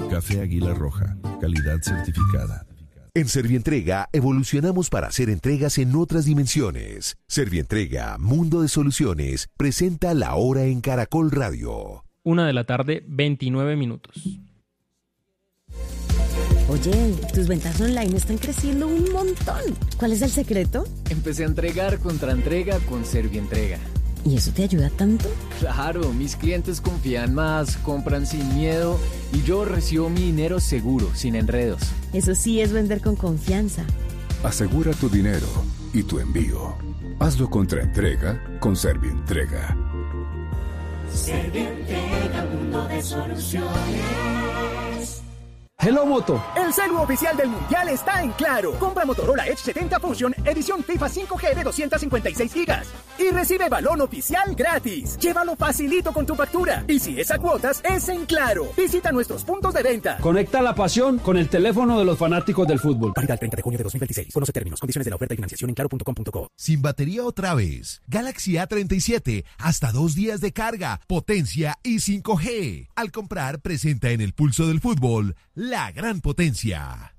Café Águila Roja, calidad certificada. En Servientrega evolucionamos para hacer entregas en otras dimensiones. Servientrega, Mundo de Soluciones, presenta La Hora en Caracol Radio. 1:29 p.m. Oye, tus ventas online están creciendo un montón. ¿Cuál es el secreto? Empecé a entregar contra entrega con Servientrega. ¿Y eso te ayuda tanto? Claro, mis clientes confían más, compran sin miedo y yo recibo mi dinero seguro, sin enredos. Eso sí es vender con confianza. Asegura tu dinero y tu envío. Hazlo contra entrega con Servientrega. Servientrega, mundo de soluciones. Hello Moto, el celu oficial del Mundial está en Claro. Compra Motorola Edge 70 Fusion, edición FIFA 5G de 256 GB y recibe balón oficial gratis. Llévalo facilito con tu factura. Y si es a cuotas, es en Claro. Visita nuestros puntos de venta. Conecta la pasión con el teléfono de los fanáticos del fútbol. Válida el 30 de junio de 2026. Conoce términos, condiciones de la oferta y financiación en claro.com.co. Sin batería otra vez. Galaxy A37, hasta 2 días de carga, potencia y 5G. Al comprar, presenta en el pulso del fútbol la gran potencia.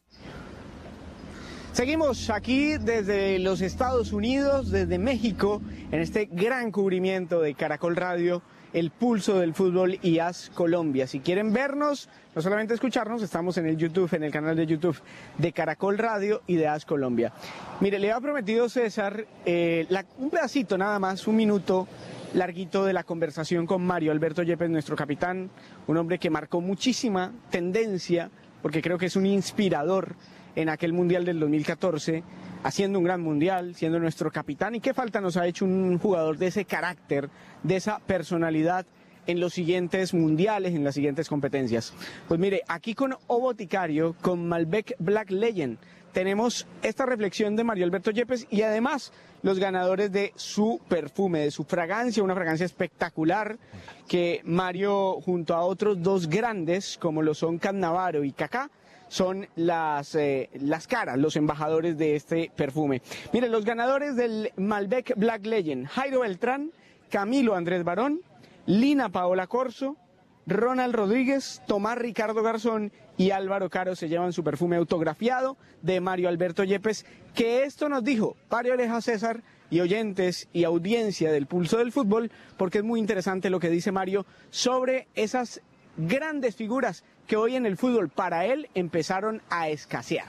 Seguimos aquí desde los Estados Unidos, desde México, en este gran cubrimiento de Caracol Radio, el pulso del fútbol y AS Colombia. Si quieren vernos, no solamente escucharnos, estamos en el YouTube, en el canal de YouTube de Caracol Radio y de AS Colombia. Mire, le había prometido César un pedacito nada más, un minuto larguito de la conversación con Mario Alberto Yepes, nuestro capitán, un hombre que marcó muchísima tendencia, porque creo que es un inspirador en aquel Mundial del 2014, haciendo un gran Mundial, siendo nuestro capitán. ¿Y qué falta nos ha hecho un jugador de ese carácter, de esa personalidad en los siguientes mundiales, en las siguientes competencias? Pues mire, aquí con O Boticario, con Malbec Black Legend, tenemos esta reflexión de Mario Alberto Yepes y además los ganadores de su perfume, de su fragancia, una fragancia espectacular que Mario, junto a otros dos grandes, como lo son Cannavaro y Kaká, son las caras, los embajadores de este perfume. Miren, los ganadores del Malbec Black Legend: Jairo Beltrán, Camilo Andrés Barón, Lina Paola Corso, Ronald Rodríguez, Tomás Ricardo Garzón y Álvaro Caro se llevan su perfume autografiado de Mario Alberto Yepes, que esto nos dijo Mario Aleja César y oyentes y audiencia del Pulso del Fútbol, porque es muy interesante lo que dice Mario sobre esas grandes figuras que hoy en el fútbol para él empezaron a escasear.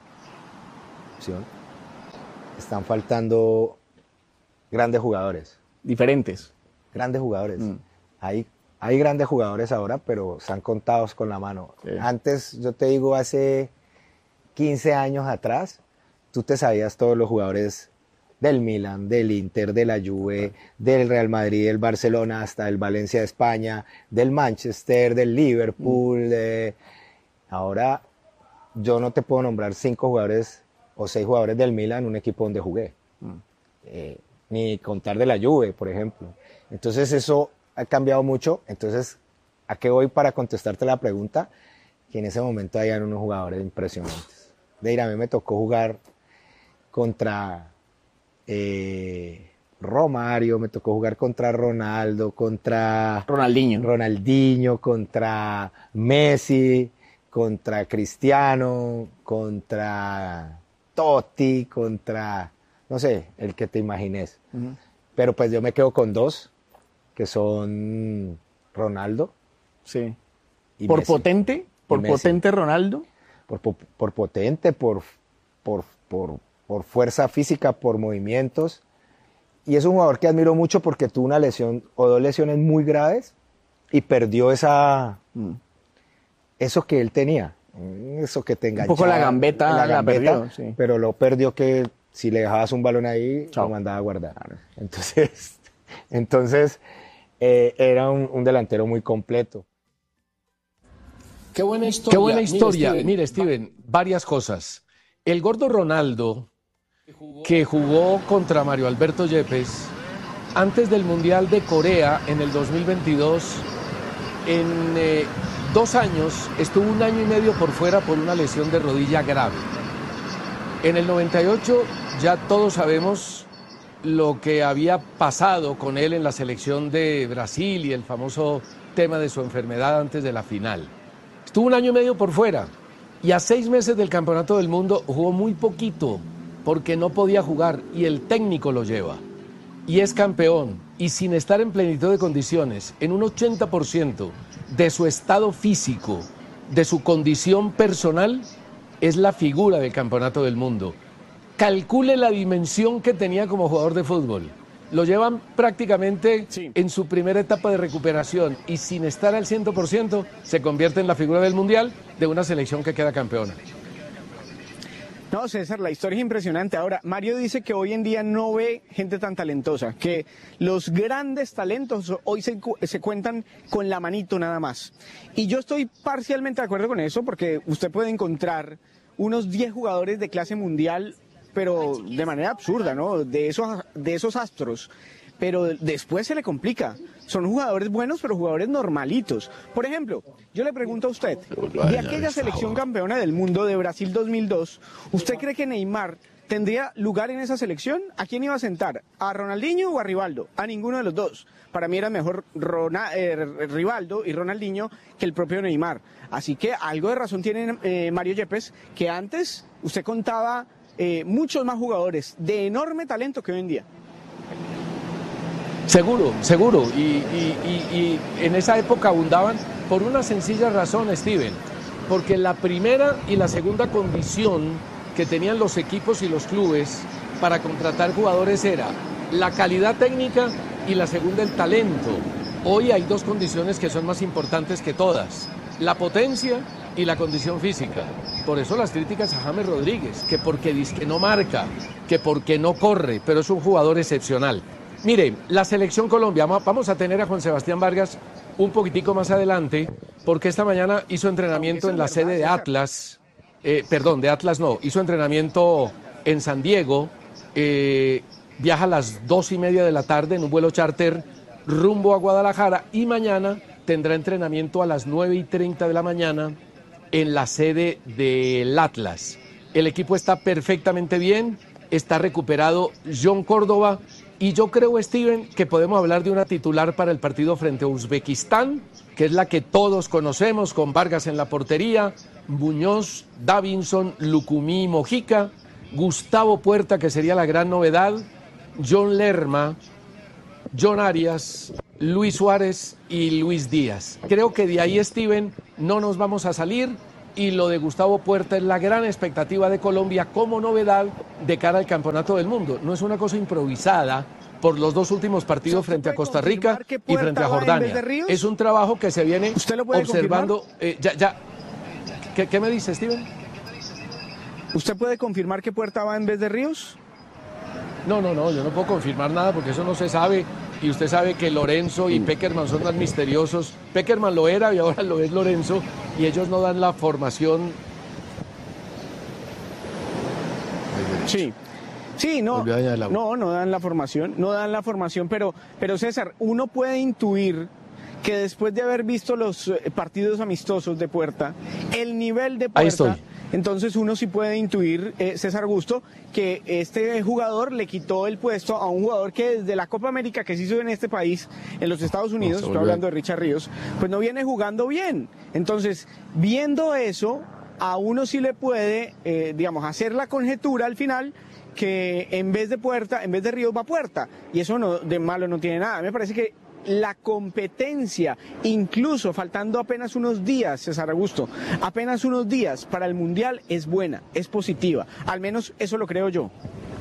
Están faltando grandes jugadores. Diferentes. Grandes jugadores. Hay grandes jugadores ahora, pero están contados con la mano. Sí. Antes, yo te digo, hace 15 años atrás, tú te sabías todos los jugadores del Milan, del Inter, de la Juve, del Real Madrid, del Barcelona, hasta el Valencia de España, del Manchester, del Liverpool. Ahora, yo no te puedo nombrar 5 jugadores o 6 jugadores del Milan, un equipo donde jugué. Ni contar de la Juve, por ejemplo. Entonces, eso ha cambiado mucho. Entonces, ¿a qué voy para contestarte la pregunta? Que en ese momento habían unos jugadores impresionantes. De ir, a mí me tocó jugar contra Romario, me tocó jugar contra Ronaldo, contra Ronaldinho, contra Messi, contra Cristiano, contra Totti, contra, no sé, el que te imagines. Pero pues yo me quedo con 2, que son Ronaldo. Sí. Y ¿Por Messi. potente? ¿Por potente Ronaldo? Por potente, por fuerza física, por movimientos. Y es un jugador que admiro mucho porque tuvo una lesión o 2 lesiones muy graves y perdió eso que él tenía. Eso que te enganchaba. Un poco la gambeta la perdió, sí. Pero lo perdió, que si le dejabas un balón ahí, lo mandaba a guardar. Claro. Entonces era un delantero muy completo. Qué buena historia. Mire, Steven, varias cosas. El gordo Ronaldo, que jugó contra Mario Alberto Yepes, antes del Mundial de Corea en el 2022, en 2 años, estuvo 1 año y medio por fuera por una lesión de rodilla grave. En el 98 ya todos sabemos lo que había pasado con él en la selección de Brasil y el famoso tema de su enfermedad antes de la final. Estuvo 1 año y medio por fuera y a 6 meses del Campeonato del Mundo jugó muy poquito porque no podía jugar y el técnico lo lleva. Y es campeón y sin estar en plenitud de condiciones, en un 80% de su estado físico, de su condición personal, es la figura del Campeonato del Mundo. Calcule la dimensión que tenía como jugador de fútbol. Lo llevan prácticamente en su primera etapa de recuperación y sin estar al 100% se convierte en la figura del Mundial de una selección que queda campeona. No, César, la historia es impresionante. Ahora, Mario dice que hoy en día no ve gente tan talentosa, que los grandes talentos hoy se cuentan con la manito nada más. Y yo estoy parcialmente de acuerdo con eso, porque usted puede encontrar unos 10 jugadores de clase mundial, pero de manera absurda, ¿no? De esos astros. Pero después se le complica. Son jugadores buenos, pero jugadores normalitos. Por ejemplo, yo le pregunto a usted, de aquella selección campeona del mundo de Brasil 2002, ¿usted cree que Neymar tendría lugar en esa selección? ¿A quién iba a sentar? ¿A Ronaldinho o a Rivaldo? A ninguno de los dos. Para mí era mejor Rivaldo y Ronaldinho que el propio Neymar. Así que algo de razón tiene Mario Yepes, que antes usted contaba muchos más jugadores de enorme talento que hoy en día. Seguro, seguro. Y en esa época abundaban por una sencilla razón, Steven. Porque la primera y la segunda condición que tenían los equipos y los clubes para contratar jugadores era la calidad técnica y la segunda el talento. Hoy hay 2 condiciones que son más importantes que todas: la potencia y la condición física. Por eso las críticas a James Rodríguez, que porque dice que no marca, que porque no corre, pero es un jugador excepcional. Mire, la selección Colombia, vamos a tener a Juan Sebastián Vargas un poquitico más adelante, porque esta mañana hizo entrenamiento en la sede de Atlas, hizo entrenamiento en San Diego, viaja a las 2:30 de la tarde en un vuelo charter rumbo a Guadalajara y mañana tendrá entrenamiento a las 9:30 de la mañana en la sede del Atlas. El equipo está perfectamente bien, está recuperado John Córdoba. Y yo creo, Steven, que podemos hablar de una titular para el partido frente a Uzbekistán, que es la que todos conocemos, con Vargas en la portería, Muñoz, Davinson, Lucumí, Mojica, Gustavo Puerta, que sería la gran novedad, John Lerma, John Arias, Luis Suárez y Luis Díaz. Creo que de ahí, Steven, no nos vamos a salir. Y lo de Gustavo Puerta es la gran expectativa de Colombia como novedad de cara al Campeonato del Mundo. No es una cosa improvisada por los 2 últimos partidos frente a Costa Rica y frente a Jordania. Es un trabajo que se viene observando. ¿Qué me dice, Steven? ¿Usted puede confirmar que Puerta va en vez de Ríos? No, yo no puedo confirmar nada porque eso no se sabe. Y usted sabe que Lorenzo y Peckerman son tan misteriosos. Peckerman lo era y ahora lo es Lorenzo. Y ellos no dan la formación. No dan la formación, pero César, uno puede intuir que después de haber visto los partidos amistosos de Puerta, el nivel de Puerta, entonces uno sí puede intuir, César Augusto, que este jugador le quitó el puesto a un jugador que desde la Copa América que se hizo en este país, en los Estados Unidos, estoy hablando de Richard Ríos, pues no viene jugando bien. Entonces, viendo eso, a uno sí le puede, hacer la conjetura al final que en vez de Ríos va Puerta. Y eso de malo no tiene nada. Me parece que la competencia, incluso faltando apenas unos días, César Augusto, apenas unos días para el Mundial, es buena, es positiva. Al menos eso lo creo yo.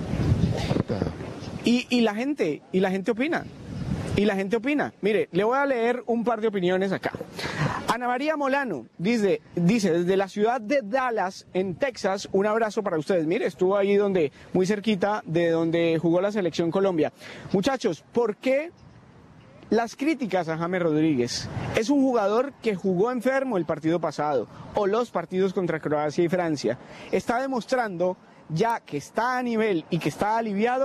Y la gente opina. Mire, le voy a leer un par de opiniones acá. Ana María Molano dice, desde la ciudad de Dallas, en Texas, un abrazo para ustedes. Mire, estuvo ahí muy cerquita de donde jugó la selección Colombia. Muchachos, ¿por qué las críticas a James Rodríguez? Es un jugador que jugó enfermo el partido pasado, o los partidos contra Croacia y Francia. Está demostrando ya que está a nivel y que está aliviado,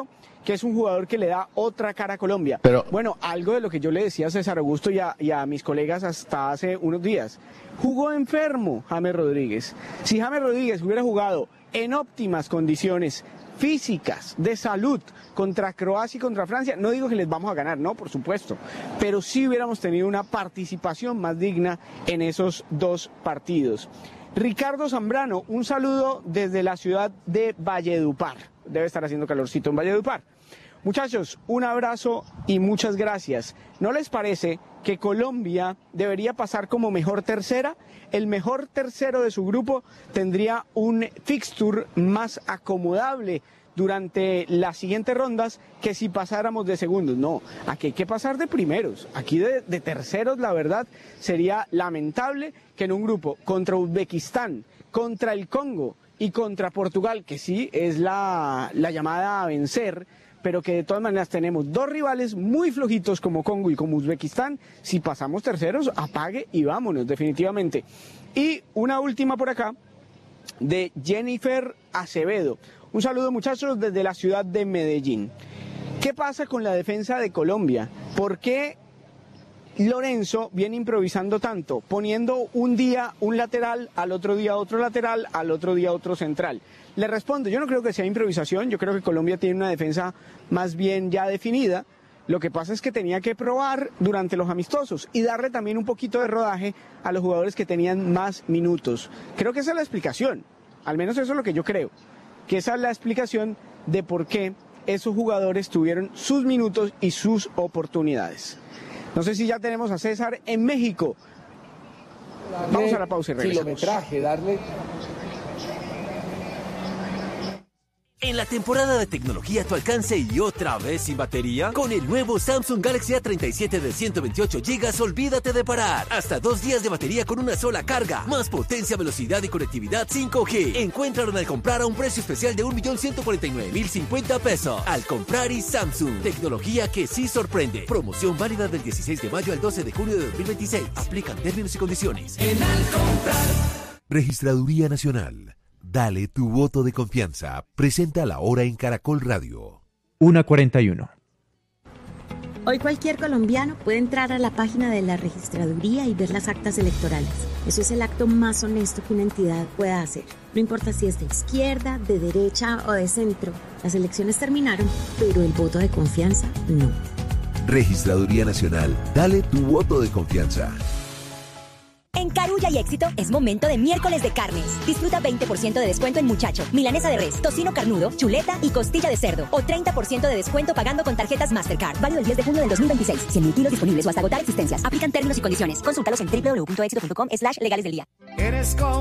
que es un jugador que le da otra cara a Colombia. Pero, bueno, algo de lo que yo le decía a César Augusto y a mis colegas hasta hace unos días. Jugó enfermo James Rodríguez. Si James Rodríguez hubiera jugado en óptimas condiciones físicas, de salud, contra Croacia y contra Francia, no digo que les vamos a ganar, no, por supuesto, pero sí hubiéramos tenido una participación más digna en esos dos partidos. Ricardo Zambrano, un saludo desde la ciudad de Valledupar. Debe estar haciendo calorcito en Valledupar. Muchachos, un abrazo y muchas gracias. ¿No les parece que Colombia debería pasar como mejor tercera? El mejor tercero de su grupo tendría un fixture más acomodable durante las siguientes rondas que si pasáramos de segundos. No, aquí hay que pasar de primeros. Aquí de terceros, la verdad, sería lamentable que en un grupo contra Uzbekistán, contra el Congo y contra Portugal, que sí es la llamada a vencer, pero que de todas maneras tenemos dos rivales muy flojitos como Congo y como Uzbekistán, si pasamos terceros, apague y vámonos, definitivamente. Y una última por acá, de Jennifer Acevedo. Un saludo, muchachos, desde la ciudad de Medellín. ¿Qué pasa con la defensa de Colombia? ¿Por qué Lorenzo viene improvisando tanto, poniendo un día un lateral, al otro día otro lateral, al otro día otro central? Le respondo, yo no creo que sea improvisación, yo creo que Colombia tiene una defensa más bien ya definida. Lo que pasa es que tenía que probar durante los amistosos y darle también un poquito de rodaje a los jugadores que tenían más minutos. Creo que esa es la explicación, al menos eso es lo que yo creo, que esa es la explicación de por qué esos jugadores tuvieron sus minutos y sus oportunidades. No sé si ya tenemos a César en México. Vamos a la pausa y regresamos. Kilometraje, darle... En la temporada de tecnología a tu alcance y otra vez sin batería, con el nuevo Samsung Galaxy A37 de 128 GB, olvídate de parar. Hasta 2 días de batería con una sola carga, más potencia, velocidad y conectividad 5G. Encuéntralo al comprar a un precio especial de 1.149.050 pesos. Al comprar y Samsung, tecnología que sí sorprende. Promoción válida del 16 de mayo al 12 de junio de 2026. Aplican términos y condiciones. En Al Comprar. Registraduría Nacional. Dale tu voto de confianza. Presenta la hora en Caracol Radio. 1:41. Hoy cualquier colombiano puede entrar a la página de la registraduría y ver las actas electorales. Eso es el acto más honesto que una entidad pueda hacer. No importa si es de izquierda, de derecha o de centro. Las elecciones terminaron, pero el voto de confianza no. Registraduría Nacional. Dale tu voto de confianza. En Carulla y Éxito es momento de miércoles de carnes. Disfruta 20% de descuento en muchacho, milanesa de res, tocino carnudo, chuleta y costilla de cerdo. O 30% de descuento pagando con tarjetas Mastercard. Válido el 10 de junio del 2026. 100.000 kilos disponibles o hasta agotar existencias. Aplican términos y condiciones. Consultalos en www.exito.com/legales del día. Eres como